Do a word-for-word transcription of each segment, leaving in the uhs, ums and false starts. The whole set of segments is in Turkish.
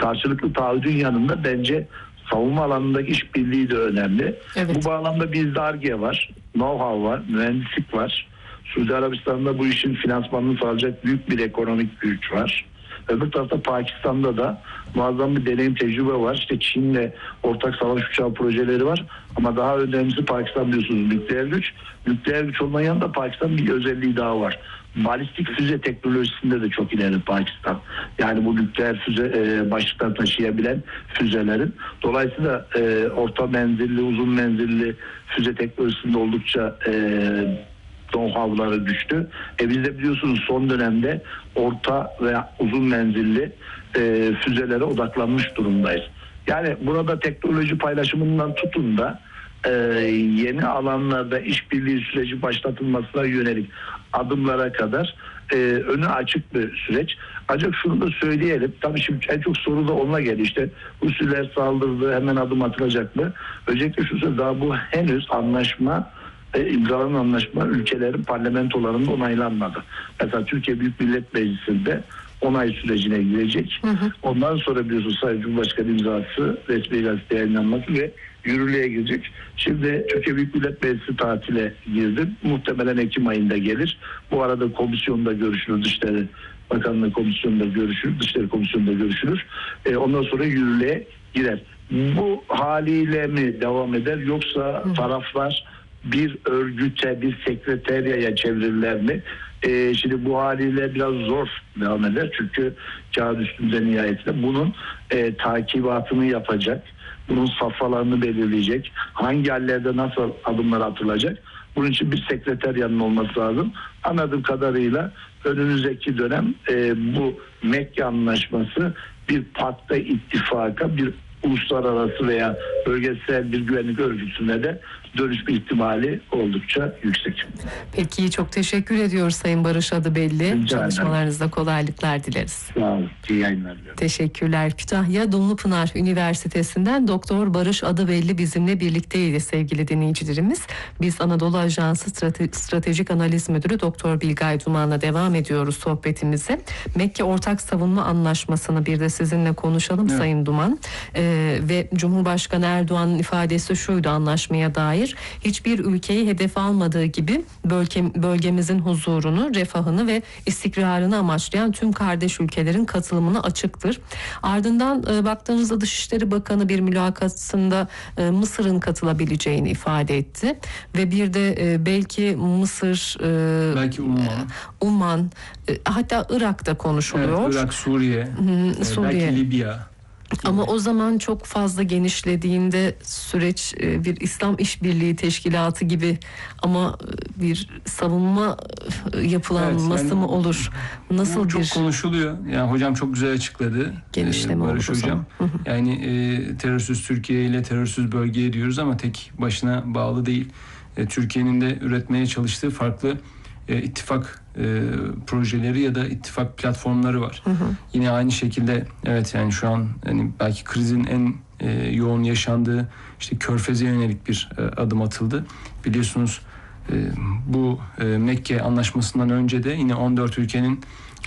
karşılıklı taahhüdün yanında bence savunma alanındaki işbirliği de önemli. Evet. Bu bağlamda bizde Ar-Ge var, know-how var, mühendislik var. Suudi Arabistan'da bu işin finansmanını sağlayacak büyük bir ekonomik güç var. Öbür tarafta Pakistan'da da muazzam bir deneyim, tecrübe var. İşte Çin'le ortak savaş uçağı projeleri var. Ama daha önemlisi Pakistan biliyorsunuz nükleer güç. Nükleer güç olmanın yanında Pakistan'ın bir özelliği daha var. Balistik füze teknolojisinde de çok ileri Pakistan. Yani bu nükleer füze e, başlıklar taşıyabilen füzelerin. Dolayısıyla e, orta menzilli, uzun menzilli füze teknolojisinde oldukça e, know-how'ları güçlü. E biz de biliyorsunuz son dönemde orta veya uzun menzilli e, füzelere odaklanmış durumdayız. Yani burada teknoloji paylaşımından tutun da e, yeni alanlarda işbirliği süreci başlatılmasına yönelik adımlara kadar e, önü açık bir süreç. Ancak şunu da söyleyelim. Tabii şimdi en çok soru da onunla geldi. İşte Husiler saldırdı, hemen adım atılacak mı? Öncelikle şu söz, daha bu henüz anlaşma e, imzalanan anlaşma ülkelerin parlamentolarında onaylanmadı. Mesela Türkiye Büyük Millet Meclisi'nde onay sürecine girecek. Hı hı. Ondan sonra biliyorsunuz Sayın Cumhurbaşkanı imzası resmi gazeteye yayınlanması ve yürürlüğe girecek. Şimdi Türkiye Büyük Millet Meclisi tatile girdi. Muhtemelen Ekim ayında gelir. Bu arada komisyonda görüşülür. Dışişleri Bakanlığı komisyonunda görüşülür. Dışişleri Komisyonu'nda görüşülür. E, ondan sonra yürürlüğe girer. Bu haliyle mi devam eder yoksa hı. taraflar bir örgüte, bir sekreteryaya çevirirler mi? Ee, şimdi bu haliyle biraz zor devam eder. Çünkü kağıt üstünde nihayetinde bunun e, takibatını yapacak. Bunun safhalarını belirleyecek. Hangi hallerde nasıl adımlar atılacak? Bunun için bir sekreteryanın olması lazım. Anladığım kadarıyla önümüzdeki dönem e, bu Mekke Anlaşması bir patta ittifaka, bir uluslararası veya bölgesel bir güvenlik örgütüne de dönüşme ihtimali oldukça yüksek. Peki, çok teşekkür ediyoruz Sayın Barış Adıbelli. Çalışmalarınızda kolaylıklar dileriz. Sağ olun. İyi yayınlar diliyorum. Teşekkürler. Kütahya Dumlupınar Üniversitesi'nden Doktor Barış Adıbelli bizimle birlikteydi sevgili dinleyicilerimiz. Biz Anadolu Ajansı Strate- Stratejik Analiz Müdürü Doktor Bilgay Duman'la devam ediyoruz sohbetimize. Mekke Ortak Savunma Anlaşması'nı bir de sizinle konuşalım, evet. Sayın Duman. Ee, ve Cumhurbaşkanı Erdoğan'ın ifadesi şuydu anlaşmaya dair: hiçbir ülkeyi hedef almadığı gibi bölge, bölgemizin huzurunu, refahını ve istikrarını amaçlayan tüm kardeş ülkelerin katılımına açıktır. Ardından e, baktığınızda Dışişleri Bakanı bir mülakatında e, Mısır'ın katılabileceğini ifade etti ve bir de e, belki Mısır, e, belki Umman, Umman e, hatta Irak'ta konuşuluyor. Evet, Irak, Suriye, Hı, Suriye. belki Libya. Ama o zaman çok fazla genişlediğinde süreç bir İslam İşbirliği Teşkilatı gibi ama bir savunma yapılanması evet, yani, mı olur? Nasıl çok bir... konuşuluyor. Yani hocam çok güzel açıkladı. Genişleme Barış olur hocam. Yani e, terörsüz Türkiye ile terörsüz bölgeye diyoruz ama tek başına bağlı değil. E, Türkiye'nin de üretmeye çalıştığı farklı e, ittifak e, projeleri ya da ittifak platformları var. Hı hı. Yine aynı şekilde evet yani şu an hani belki krizin en e, yoğun yaşandığı işte Körfez'e yönelik bir e, adım atıldı. Biliyorsunuz e, bu e, Mekke Anlaşması'ndan önce de yine on dört ülkenin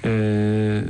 e,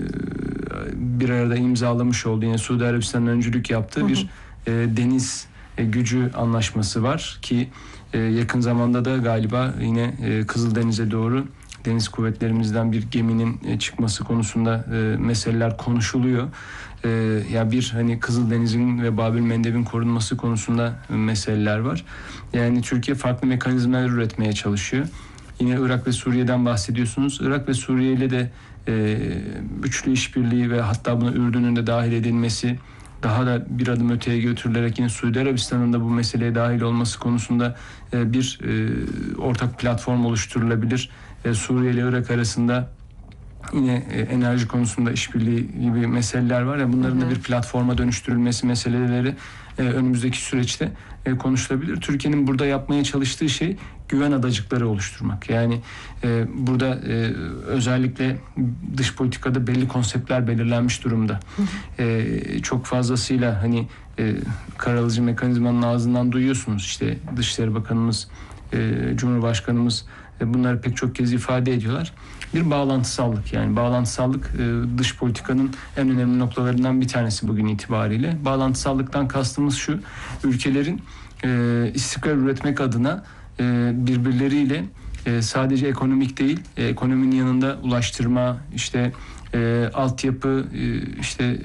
bir arada imzalamış olduğu, yine Suudi Arabistan'ın öncülük yaptığı hı hı. bir e, deniz e, gücü anlaşması var ki e, yakın zamanda da galiba yine e, Kızıldeniz'e doğru deniz kuvvetlerimizden bir geminin çıkması konusunda e, meseleler konuşuluyor. E, ya bir hani Kızıldeniz'in ve Babil Mendeb'in korunması konusunda meseleler var. Yani Türkiye farklı mekanizmalar üretmeye çalışıyor. Yine Irak ve Suriye'den bahsediyorsunuz. Irak ve Suriye ile de e, güçlü işbirliği ve hatta buna Ürdün'ün de dahil edilmesi, daha da bir adım öteye götürülerek yine Suudi Arabistan'ın da bu meseleye dahil olması konusunda e, bir e, ortak platform oluşturulabilir. E, Suriye ile Irak arasında yine e, enerji konusunda işbirliği gibi meseleler var ya, bunların hı hı. da bir platforma dönüştürülmesi meseleleri e, önümüzdeki süreçte e, konuşulabilir. Türkiye'nin burada yapmaya çalıştığı şey güven adacıkları oluşturmak. Yani e, burada e, özellikle dış politikada belli konseptler belirlenmiş durumda. Hı hı. E, çok fazlasıyla hani e, karalıcı mekanizmanın ağzından duyuyorsunuz. İşte Dışişleri Bakanımız, e, Cumhurbaşkanımız bunları pek çok kez ifade ediyorlar. Bir bağlantısallık, yani bağlantısallık dış politikanın en önemli noktalarından bir tanesi bugün itibariyle. Bağlantısallıktan kastımız şu: ülkelerin istikrar üretmek adına birbirleriyle sadece ekonomik değil, ekonominin yanında ulaştırma, işte E, altyapı, e, işte e,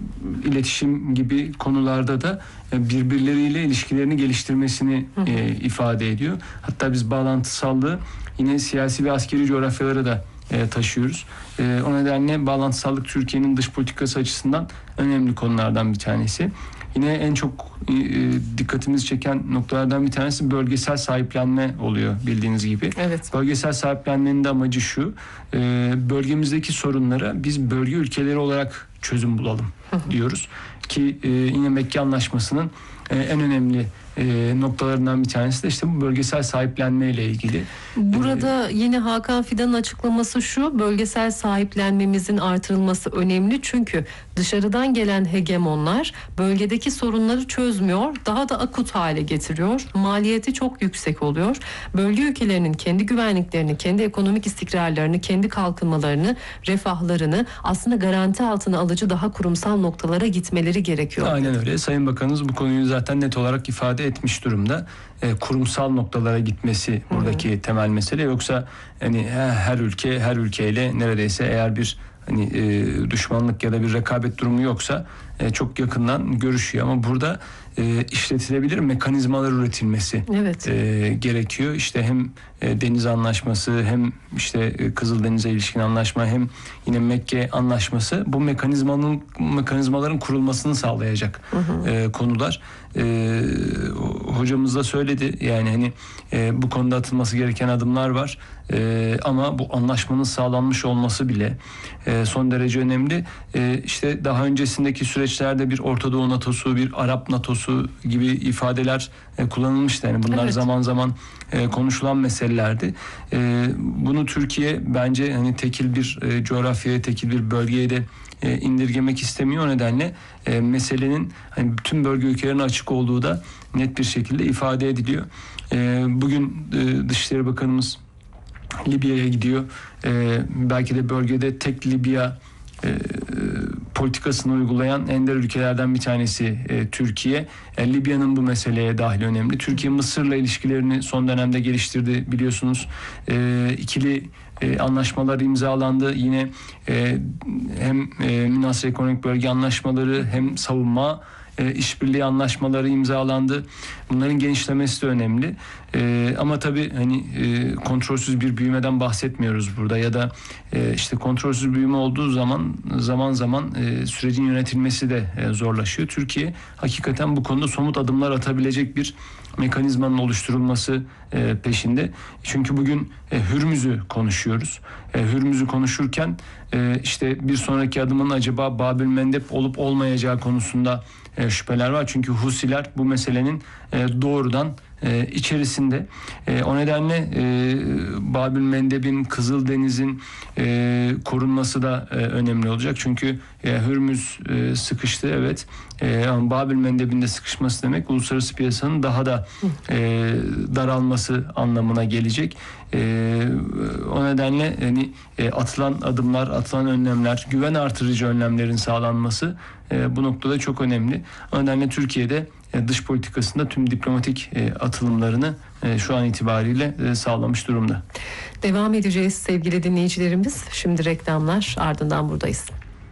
iletişim gibi konularda da e, birbirleriyle ilişkilerini geliştirmesini e, ifade ediyor. Hatta biz bağlantısallığı yine siyasi ve askeri coğrafyalara da e, taşıyoruz. E, o nedenle bağlantısallık Türkiye'nin dış politikası açısından önemli konulardan bir tanesi. Yine en çok e, dikkatimizi çeken noktalardan bir tanesi bölgesel sahiplenme oluyor, bildiğiniz gibi. Evet. Bölgesel sahiplenmenin de amacı şu: e, bölgemizdeki sorunlara biz bölge ülkeleri olarak çözüm bulalım diyoruz. Ki e, yine Mekke Anlaşması'nın e, en önemli e, noktalarından bir tanesi de işte bu bölgesel sahiplenme ile ilgili. Burada yine Hakan Fidan'ın açıklaması şu: bölgesel sahiplenmemizin artırılması önemli, çünkü dışarıdan gelen hegemonlar bölgedeki sorunları çözmüyor, daha da akut hale getiriyor. Maliyeti çok yüksek oluyor. Bölge ülkelerinin kendi güvenliklerini, kendi ekonomik istikrarlarını, kendi kalkınmalarını, refahlarını aslında garanti altına alıcı daha kurumsal noktalara gitmeleri gerekiyor. Aynen öyle. Sayın Bakanımız bu konuyu zaten net olarak ifade etmiş durumda. E, kurumsal noktalara gitmesi buradaki Hı-hı. temel mesele. Yoksa hani her ülke her ülkeyle neredeyse eğer bir hani e, düşmanlık ya da bir rekabet durumu yoksa e, çok yakından görüşüyor, ama burada e, işletilebilir mekanizmalar üretilmesi evet. e, gerekiyor. İşte hem e, deniz anlaşması, hem işte e, Kızıldeniz'e ilişkin anlaşma, hem yine Mekke anlaşması bu mekanizmanın mekanizmaların kurulmasını sağlayacak e, konular. E, hocamız da söyledi, yani hani e, bu konuda atılması gereken adımlar var. E, ama bu anlaşmanın sağlanmış olması bile e, son derece önemli. E, işte daha öncesindeki süreçlerde bir Orta Doğu NATO'su, bir Arap NATO'su gibi ifadeler e, kullanılmıştı. Yani bunlar evet. zaman zaman e, konuşulan meselelerdi. E, bunu Türkiye bence hani tekil bir e, coğrafyaya, tekil bir bölgeye de e, indirgemek istemiyor. O nedenle e, meselenin hani bütün bölge ülkelerine açık olduğu da net bir şekilde ifade ediliyor. E, bugün e, Dışişleri Bakanımız Libya'ya gidiyor. Ee, belki de bölgede tek Libya e, politikasını uygulayan ender ülkelerden bir tanesi e, Türkiye. E, Libya'nın bu meseleye dahil önemli. Türkiye Mısır'la ilişkilerini son dönemde geliştirdi, biliyorsunuz. E, ikili e, anlaşmalar imzalandı. Yine e, hem e, münhasır ekonomik bölge anlaşmaları, hem savunma E, işbirliği anlaşmaları imzalandı. Bunların genişlemesi de önemli. E, ama tabii hani e, kontrolsüz bir büyümeden bahsetmiyoruz burada, ya da e, işte kontrolsüz büyüme olduğu zaman zaman zaman e, sürecin yönetilmesi de e, zorlaşıyor. Türkiye hakikaten bu konuda somut adımlar atabilecek bir mekanizmanın oluşturulması e, peşinde. Çünkü bugün e, Hürmüz'ü konuşuyoruz. E, Hürmüz'ü konuşurken e, işte bir sonraki adımın acaba Babül Mendeb olup olmayacağı konusunda e, şüpheler var. Çünkü Husiler bu meselenin e, doğrudan e, içerisinde. E, o nedenle e, Babül Mendeb'in, Kızıldeniz'in e, korunması da e, önemli olacak. Çünkü e, Hürmüz e, sıkıştı, evet. E, ama Babül Mendeb'in de sıkışması demek uluslararası piyasanın daha da e, daralması anlamına gelecek. E, o nedenle hani e, atılan adımlar, atılan önlemler, güven artırıcı önlemlerin sağlanması e, bu noktada çok önemli. O nedenle Türkiye'de e, dış politikasında tüm diplomatik e, atılımlarını e, şu an itibariyle e, sağlamış durumda. Devam edeceğiz sevgili dinleyicilerimiz. Şimdi reklamlar, ardından buradayız.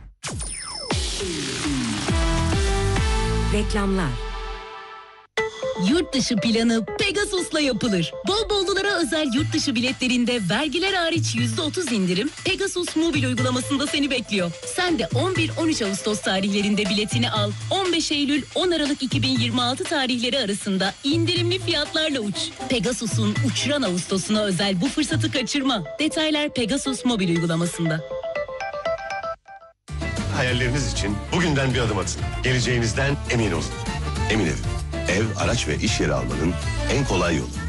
Reklamlar. Yurt dışı planı Pegasus'la yapılır. Bol bollulara özel yurt dışı biletlerinde vergiler hariç yüzde otuz indirim Pegasus mobil uygulamasında seni bekliyor. Sen de on bir on üç Ağustos tarihlerinde biletini al. on beş Eylül on Aralık iki bin yirmi altı tarihleri arasında indirimli fiyatlarla uç. Pegasus'un uçuran Ağustos'una özel bu fırsatı kaçırma. Detaylar Pegasus mobil uygulamasında. Hayalleriniz için bugünden bir adım atın. Geleceğinizden emin olun. Emin Ev. Ev, araç ve iş yeri almanın en kolay yolu.